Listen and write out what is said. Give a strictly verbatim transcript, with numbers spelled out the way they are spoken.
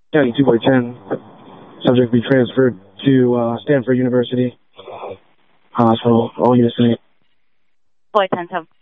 County two by ten. Subject be transferred to uh, Stanford University Hospital. All units tonight. Boy ten seven.